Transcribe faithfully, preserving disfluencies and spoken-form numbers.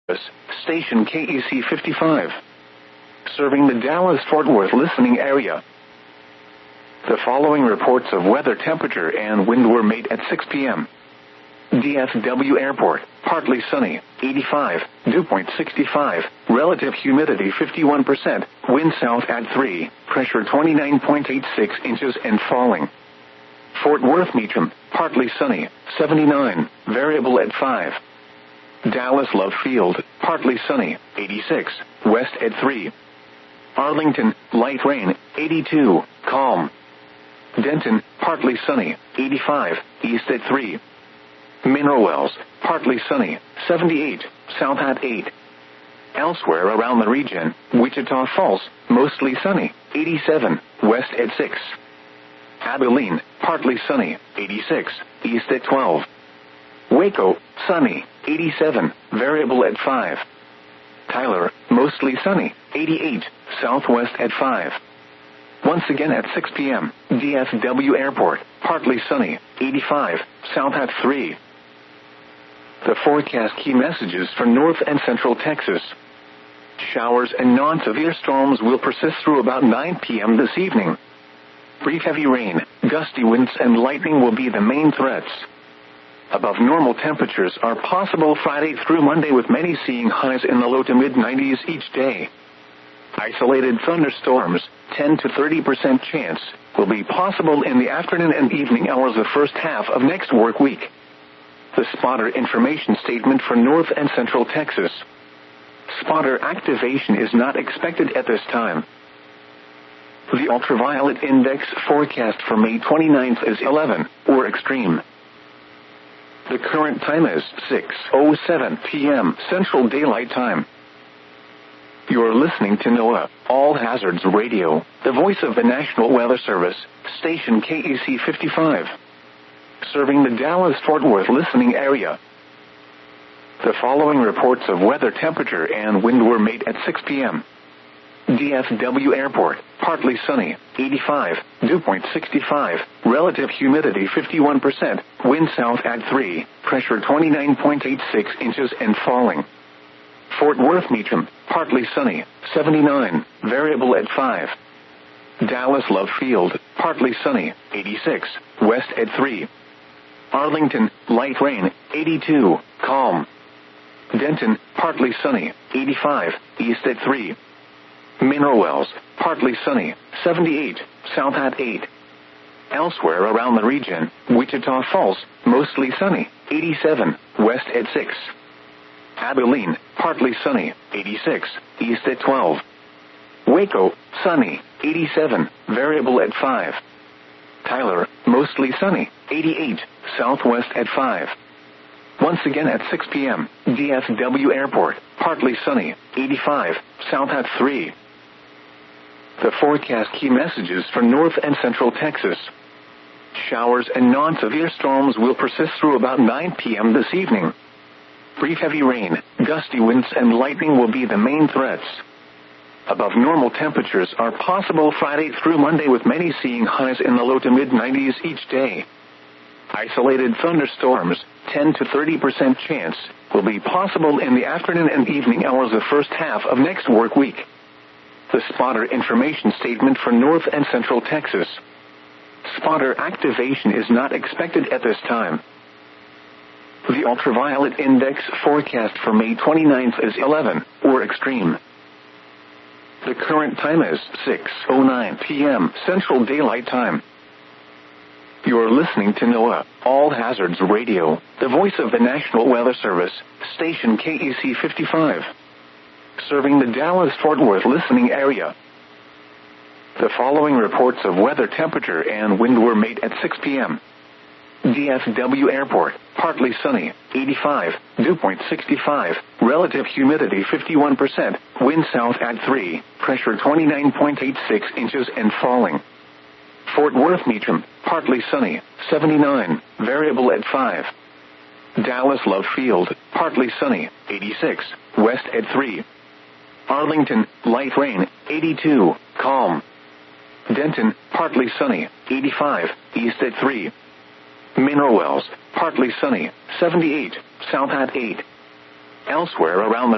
Station K E C fifty-five, serving the Dallas-Fort Worth listening area. The following reports of weather, temperature, and wind were made at six p.m. D F W Airport, partly sunny, eighty-five, dew point sixty-five, relative humidity fifty-one percent, wind south at three, pressure twenty-nine point eight six inches and falling. Fort Worth Meacham, partly sunny, seventy-nine, variable at five. Dallas Love Field, partly sunny, eighty-six, west at three. Arlington, light rain, eighty-two, calm. Denton, partly sunny, eighty-five, east at three. Mineral Wells, partly sunny, seventy-eight, south at eight. Elsewhere around the region, Wichita Falls, mostly sunny, eighty-seven, west at six. Abilene, partly sunny, eighty-six, east at twelve. Waco, sunny, eighty-seven, variable at five. Tyler, mostly sunny, eighty-eight, southwest at five. Once again at six p.m., D F W Airport, partly sunny, eighty-five, south at three. The forecast key messages for North and Central Texas. Showers and non-severe storms will persist through about nine p.m. this evening. Brief heavy rain, gusty winds, and lightning will be the main threats. Above normal temperatures are possible Friday through Monday, with many seeing highs in the low to mid nineties each day. Isolated thunderstorms, ten to thirty percent chance, will be possible in the afternoon and evening hours of the first half of next work week. The spotter information statement for North and Central Texas. Spotter activation is not expected at this time. The ultraviolet index forecast for May twenty-ninth is eleven, or extreme. The current time is six oh seven p.m. Central Daylight Time. You're listening to NOAA, All Hazards Radio, the voice of the National Weather Service, station K E C fifty-five, serving the Dallas-Fort Worth listening area. The following reports of weather, temperature, and wind were made at six p.m. D F W Airport, partly sunny, eighty-five, dew point sixty-five, relative humidity fifty-one percent, wind south at three, pressure twenty-nine point eight six inches and falling. Fort Worth Meacham, partly sunny, seventy-nine, variable at five. Dallas Love Field, partly sunny, eighty-six, west at three. Arlington, light rain, eighty-two, calm. Denton, partly sunny, eighty-five, east at three. Mineral Wells, partly sunny, seventy-eight, south at eight. Elsewhere around the region, Wichita Falls, mostly sunny, eighty-seven, west at six. Abilene, partly sunny, eighty-six, east at twelve. Waco, sunny, eighty-seven, variable at five. Tyler, mostly sunny, eighty-eight, southwest at five. Once again at six p.m., D F W Airport, partly sunny, eighty-five, south at three. The forecast key messages for North and Central Texas. Showers and non-severe storms will persist through about nine p.m. this evening. Brief heavy rain, gusty winds, and lightning will be the main threats. Above normal temperatures are possible Friday through Monday, with many seeing highs in the low to mid nineties each day. Isolated thunderstorms, ten to thirty percent chance, will be possible in the afternoon and evening hours of the first half of next work week. The spotter information statement for North and Central Texas. Spotter activation is not expected at this time. The ultraviolet index forecast for May twenty-ninth is eleven, or extreme. The current time is six oh nine p.m. Central Daylight Time. You're listening to NOAA, All Hazards Radio, the voice of the National Weather Service, station K E C fifty-five, serving the Dallas-Fort Worth listening area. The following reports of weather, temperature, and wind were made at six p.m. D F W Airport, partly sunny, eighty-five, dew point sixty-five, relative humidity fifty-one percent, wind south at three, pressure twenty-nine point eight six inches and falling. Fort Worth Meacham, partly sunny, seventy-nine, variable at five. Dallas Love Field, partly sunny, eighty-six, west at three. Arlington, light rain, eighty-two, calm. Denton, partly sunny, eighty-five, east at three. Mineral Wells, partly sunny, seventy-eight, south at eight. Elsewhere around the